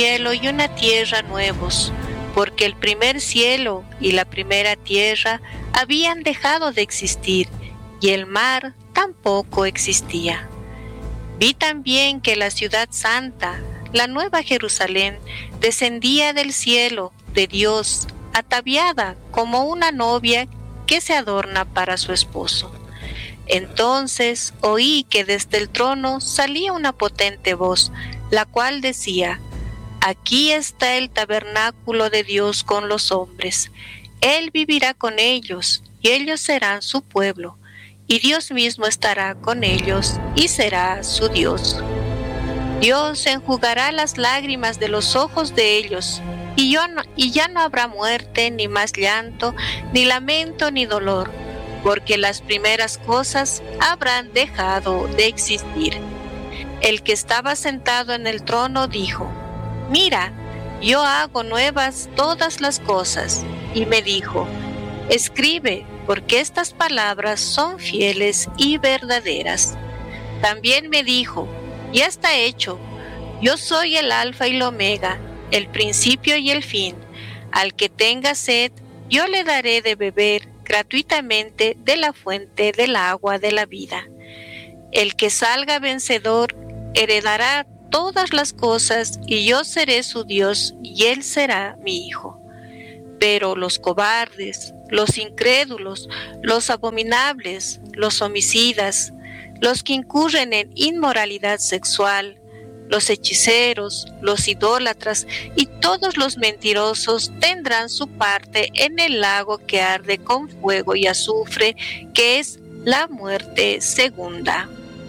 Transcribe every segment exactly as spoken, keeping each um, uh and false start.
cielo y una tierra nuevos, porque el primer cielo y la primera tierra habían dejado de existir, y el mar tampoco existía. Vi también que la ciudad santa, la nueva Jerusalén, descendía del cielo de Dios, ataviada como una novia que se adorna para su esposo. Entonces oí que desde el trono salía una potente voz, la cual decía: Aquí está el tabernáculo de Dios con los hombres. Él vivirá con ellos, y ellos serán su pueblo, y Dios mismo estará con ellos, y será su Dios. Dios enjugará las lágrimas de los ojos de ellos, y, yo no, y ya no habrá muerte, ni más llanto, ni lamento, ni dolor, porque las primeras cosas habrán dejado de existir. El que estaba sentado en el trono dijo: Mira, yo hago nuevas todas las cosas. Y me dijo: Escribe, porque estas palabras son fieles y verdaderas. También me dijo: Ya está hecho. Yo soy el Alfa y el Omega, el principio y el fin. Al que tenga sed, yo le daré de beber gratuitamente de la fuente del agua de la vida. El que salga vencedor heredará todas las cosas, y yo seré su Dios, y él será mi hijo. Pero los cobardes, los incrédulos, los abominables, los homicidas, los que incurren en inmoralidad sexual, los hechiceros, los idólatras y todos los mentirosos tendrán su parte en el lago que arde con fuego y azufre, que es la muerte segunda.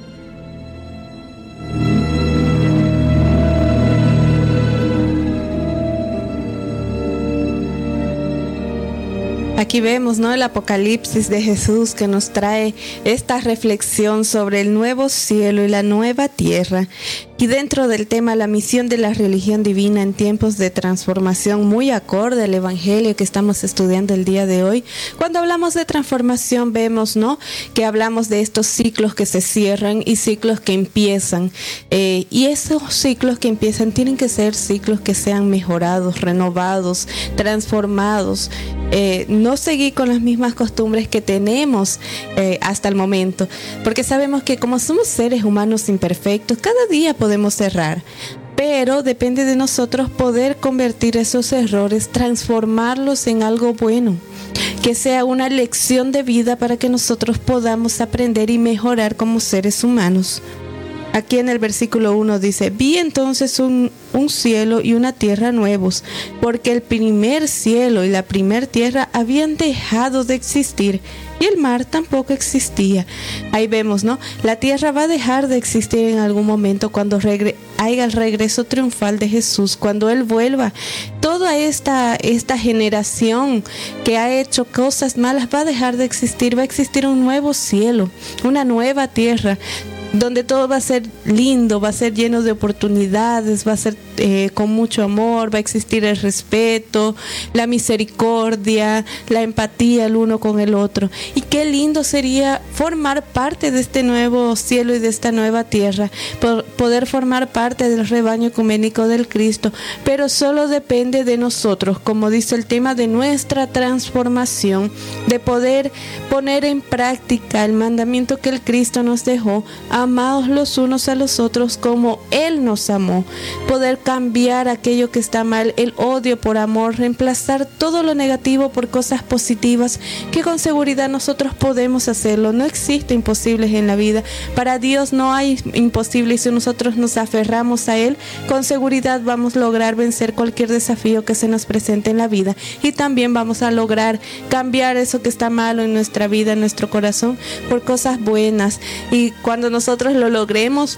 Aquí vemos, ¿no?, el Apocalipsis de Jesús, que nos trae esta reflexión sobre el nuevo cielo y la nueva tierra. Y dentro del tema, la misión de la religión divina en tiempos de transformación, muy acorde al Evangelio que estamos estudiando el día de hoy. Cuando hablamos de transformación, vemos, ¿no?, que hablamos de estos ciclos que se cierran y ciclos que empiezan. Eh, y esos ciclos que empiezan tienen que ser ciclos que sean mejorados, renovados, transformados. Eh, no seguir con las mismas costumbres que tenemos eh, hasta el momento, porque sabemos que como somos seres humanos imperfectos, cada día podemos errar, pero depende de nosotros poder convertir esos errores, transformarlos en algo bueno, que sea una lección de vida para que nosotros podamos aprender y mejorar como seres humanos. Aquí en el versículo uno dice: Vi entonces un, un cielo y una tierra nuevos, porque el primer cielo y la primera tierra habían dejado de existir, y el mar tampoco existía. Ahí vemos, ¿no? La tierra va a dejar de existir en algún momento cuando regre- haya el regreso triunfal de Jesús, cuando Él vuelva. Toda esta, esta generación que ha hecho cosas malas va a dejar de existir. Va a existir un nuevo cielo, una nueva tierra, donde todo va a ser lindo, va a ser lleno de oportunidades, va a ser eh, con mucho amor, va a existir el respeto, la misericordia, la empatía el uno con el otro. Y qué lindo sería formar parte de este nuevo cielo y de esta nueva tierra, por poder formar parte del rebaño ecuménico del Cristo, pero solo depende de nosotros, como dice el tema, de nuestra transformación, de poder poner en práctica el mandamiento que el Cristo nos dejó: amaos los unos a los otros como Él nos amó. Poder cambiar aquello que está mal, el odio por amor, reemplazar todo lo negativo por cosas positivas, que con seguridad nosotros podemos hacerlo. No existe imposibles en la vida. Para Dios no hay imposible, y si nosotros nos aferramos a Él, con seguridad vamos a lograr vencer cualquier desafío que se nos presente en la vida, y también vamos a lograr cambiar eso que está malo en nuestra vida, en nuestro corazón, por cosas buenas. Y cuando nosotros nosotros lo logremos,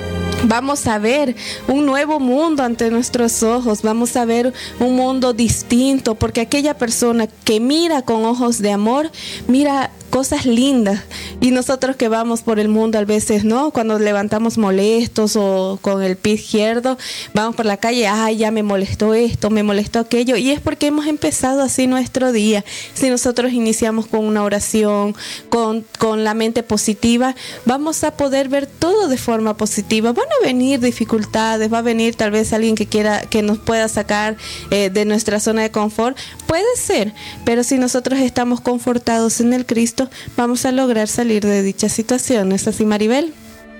vamos a ver un nuevo mundo ante nuestros ojos, vamos a ver un mundo distinto, porque aquella persona que mira con ojos de amor, mira cosas lindas. Y nosotros que vamos por el mundo a veces, ¿no? Cuando levantamos molestos o con el pie izquierdo, vamos por la calle, ay, ya me molestó esto, me molestó aquello. Y es porque hemos empezado así nuestro día. Si nosotros iniciamos con una oración, con, con la mente positiva, vamos a poder ver todo de forma positiva. Van a venir dificultades, va a venir tal vez alguien que quiera, que nos pueda sacar eh, de nuestra zona de confort. Puede ser, pero si nosotros estamos confortados en el Cristo, vamos a lograr salir de dichas situaciones. ¿Así, Maribel?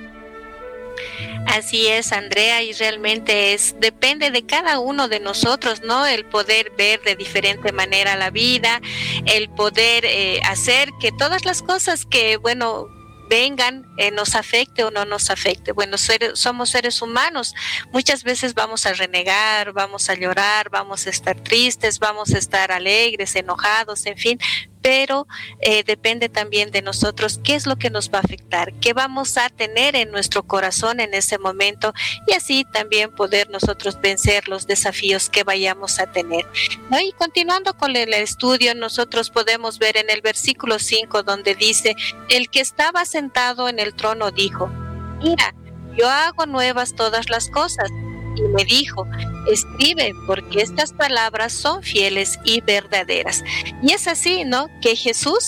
Así es, Andrea, y realmente es depende de cada uno de nosotros, ¿no? El poder ver de diferente manera la vida, el poder eh, hacer que todas las cosas que, bueno, vengan, eh, nos afecte o no nos afecte. Bueno, ser, somos seres humanos, muchas veces vamos a renegar, vamos a llorar, vamos a estar tristes, vamos a estar alegres, enojados, en fin, pero eh, depende también de nosotros qué es lo que nos va a afectar, qué vamos a tener en nuestro corazón en ese momento, y así también poder nosotros vencer los desafíos que vayamos a tener, ¿no? Y continuando con el estudio, nosotros podemos ver en el versículo cinco donde dice: el que estaba sentado en el trono dijo, mira, yo hago nuevas todas las cosas. Y me dijo, escribe, porque estas palabras son fieles y verdaderas. Y es así, ¿no? Que Jesús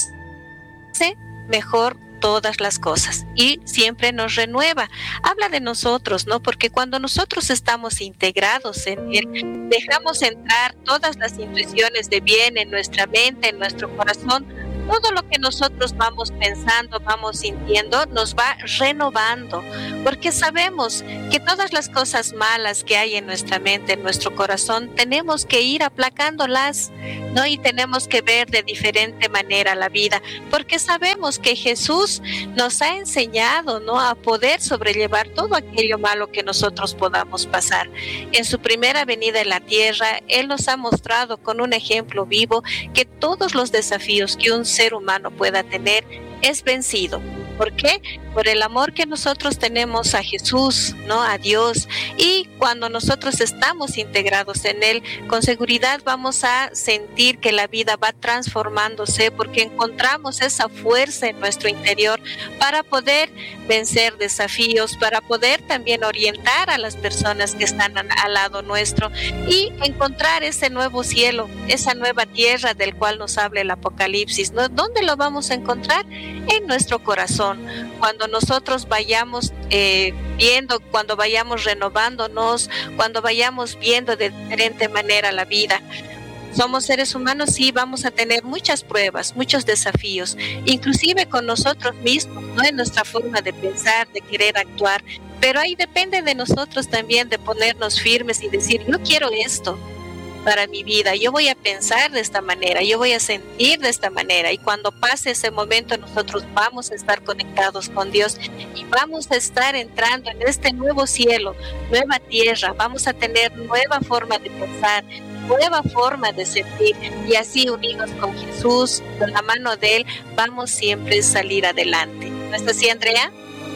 hace mejor todas las cosas y siempre nos renueva. Habla de nosotros, ¿no? Porque cuando nosotros estamos integrados en Él, dejamos entrar todas las intuiciones de bien en nuestra mente, en nuestro corazón. Todo lo que nosotros vamos pensando, vamos sintiendo, nos va renovando, porque sabemos que todas las cosas malas que hay en nuestra mente, en nuestro corazón, tenemos que ir aplacándolas, ¿no? Y tenemos que ver de diferente manera la vida, porque sabemos que Jesús nos ha enseñado, ¿no?, a poder sobrellevar todo aquello malo que nosotros podamos pasar. En su primera venida en la tierra, Él nos ha mostrado con un ejemplo vivo que todos los desafíos que un ser humano pueda tener es vencido. ¿Por qué? Por el amor que nosotros tenemos a Jesús, ¿no?, a Dios. Y cuando nosotros estamos integrados en Él, con seguridad vamos a sentir que la vida va transformándose, porque encontramos esa fuerza en nuestro interior para poder vencer desafíos, para poder también orientar a las personas que están al lado nuestro y encontrar ese nuevo cielo, esa nueva tierra del cual nos habla el Apocalipsis, ¿no? ¿Dónde lo vamos a encontrar? En nuestro corazón. Cuando nosotros vayamos eh, viendo, cuando vayamos renovándonos, cuando vayamos viendo de diferente manera la vida. Somos seres humanos, sí, vamos a tener muchas pruebas, muchos desafíos, inclusive con nosotros mismos, ¿no?, en nuestra forma de pensar, de querer actuar, pero ahí depende de nosotros también de ponernos firmes y decir, yo quiero esto para mi vida, yo voy a pensar de esta manera, yo voy a sentir de esta manera, y cuando pase ese momento nosotros vamos a estar conectados con Dios y vamos a estar entrando en este nuevo cielo, nueva tierra, vamos a tener nueva forma de pensar, nueva forma de sentir, y así unidos con Jesús, con la mano de Él, vamos siempre a salir adelante. ¿No es así, Andrea?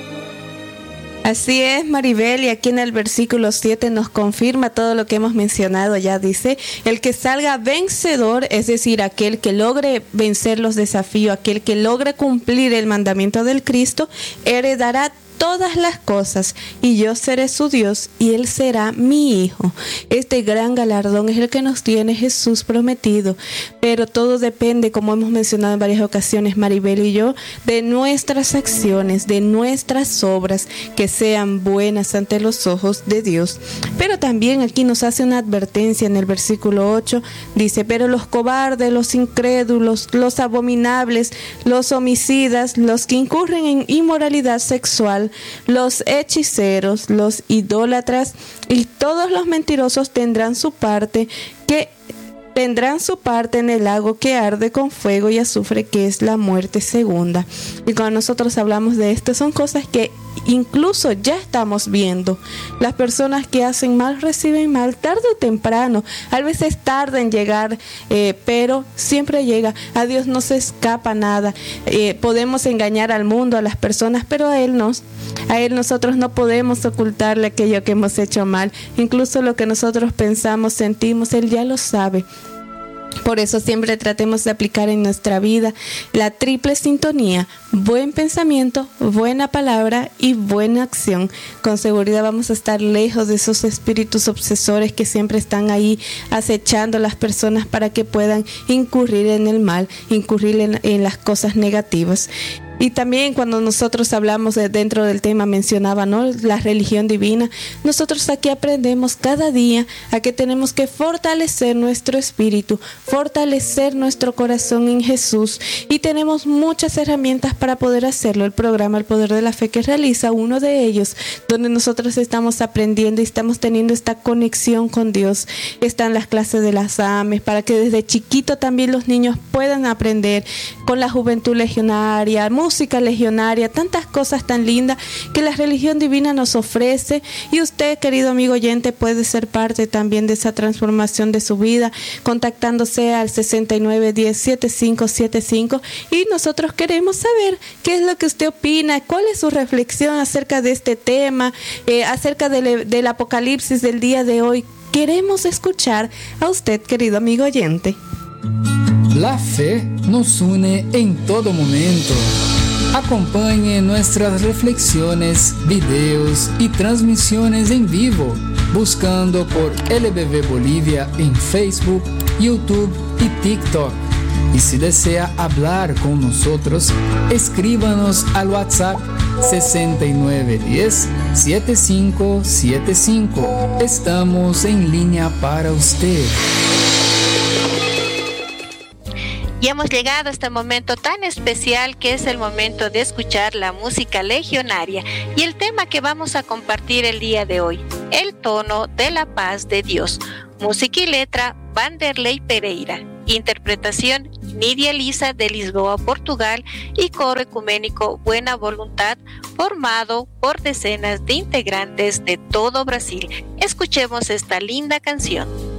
Así es, Maribel, y aquí en el versículo siete nos confirma todo lo que hemos mencionado. Ya dice, el que salga vencedor, es decir, aquel que logre vencer los desafíos, aquel que logre cumplir el mandamiento del Cristo, heredará todas las cosas, y yo seré su Dios y él será mi hijo. Este gran galardón es el que nos tiene Jesús prometido, pero todo depende, como hemos mencionado en varias ocasiones, Maribel y yo, de nuestras acciones, de nuestras obras, que sean buenas ante los ojos de Dios. Pero también aquí nos hace una advertencia en el versículo ocho, dice, pero los cobardes, los incrédulos, los abominables, los homicidas, los que incurren en inmoralidad sexual, los hechiceros, los idólatras y todos los mentirosos tendrán su parte que tendrán su parte en el lago que arde con fuego y azufre, que es la muerte segunda. Y cuando nosotros hablamos de esto, son cosas que incluso ya estamos viendo. Las personas que hacen mal reciben mal tarde o temprano. A veces tarda en llegar, eh, pero siempre llega. A Dios no se escapa nada. Eh, podemos engañar al mundo, a las personas, pero a Él no. A Él nosotros no podemos ocultarle aquello que hemos hecho mal. Incluso lo que nosotros pensamos, sentimos, Él ya lo sabe. Por eso siempre tratemos de aplicar en nuestra vida la triple sintonía: buen pensamiento, buena palabra y buena acción. Con seguridad vamos a estar lejos de esos espíritus obsesores que siempre están ahí acechando a las personas para que puedan incurrir en el mal, incurrir en, en las cosas negativas. Y también cuando nosotros hablamos de, dentro del tema mencionaba, ¿no?, la religión divina, nosotros aquí aprendemos cada día a que tenemos que fortalecer nuestro espíritu, fortalecer nuestro corazón en Jesús, y tenemos muchas herramientas para poder hacerlo. El programa El Poder de la Fe que realiza uno de ellos, donde nosotros estamos aprendiendo y estamos teniendo esta conexión con Dios. Están las clases de las A M E para que desde chiquito también los niños puedan aprender con la juventud legionaria, música legionaria, tantas cosas tan lindas que la religión divina nos ofrece. Y usted, querido amigo oyente, puede ser parte también de esa transformación de su vida contactándose al sesenta y nueve diez setenta y cinco setenta y cinco, y nosotros queremos saber qué es lo que usted opina, cuál es su reflexión acerca de este tema, eh, acerca del, del Apocalipsis del día de hoy. Queremos escuchar a usted, querido amigo oyente. La fe nos une en todo momento. Acompañe nuestras reflexiones, videos y transmisiones en vivo, buscando por L B V Bolivia en Facebook, YouTube y TikTok. Y si desea hablar con nosotros, escríbanos al WhatsApp sesenta y nueve diez setenta y cinco setenta y cinco. Estamos en línea para usted. Y hemos llegado a este momento tan especial que es el momento de escuchar la música legionaria y el tema que vamos a compartir el día de hoy: el tono de la paz de Dios. Música y letra, Vanderlei Pereira. Interpretación, Nidia Lisa de Lisboa, Portugal, y coro ecuménico Buena Voluntad, formado por decenas de integrantes de todo Brasil. Escuchemos esta linda canción.